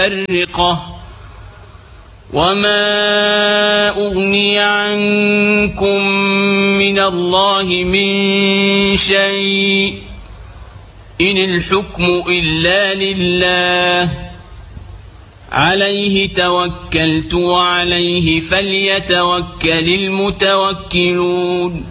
متفرقة وما أغني عنكم من الله من شيء إن الحكم إلا لله عليه توكلت وعليه فليتوكل المتوكلون